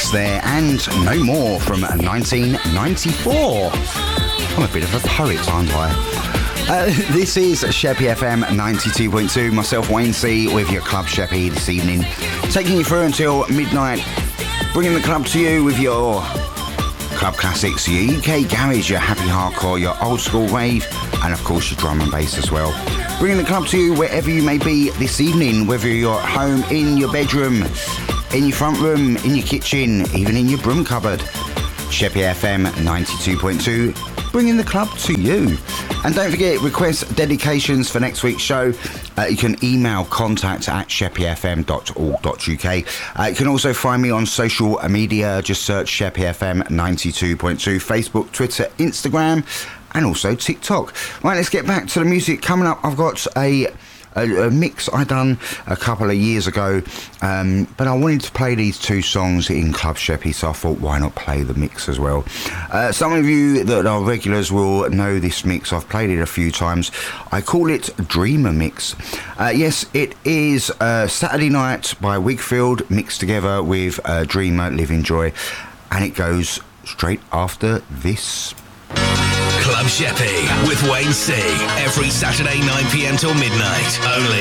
mix there, and No More from 1994. I'm a bit of a poet, aren't I? This is Sheppy FM 92.2. Myself, Wayne C, with your Club Sheppy this evening, taking you through until midnight, bringing the club to you with your club classics, your UK garage, your happy hardcore, your old school rave, and of course your drum and bass as well. Bringing the club to you wherever you may be this evening, whether you're at home, in your bedroom, in your front room, in your kitchen, even in your broom cupboard. Sheppy FM 92.2, bringing the club to you. And don't forget, request dedications for next week's show. You can email contact@sheppyfm.org.uk. You can also find me on social media. Just search Sheppy FM 92.2, Facebook, Twitter, Instagram, and also TikTok. Right, let's get back to the music. Coming up, I've got a mix I done a couple of years ago, but I wanted to play these two songs in Club Sheppy, so I thought, why not play the mix as well? Some of you that are regulars will know this mix. I've played it a few times. I call it Dreamer Mix. Yes, it is Saturday Night by Wigfield mixed together with Dreamer, Live Enjoy, and it goes straight after this. Club Sheppy with Wayne C. Every Saturday 9 p.m. till midnight. Only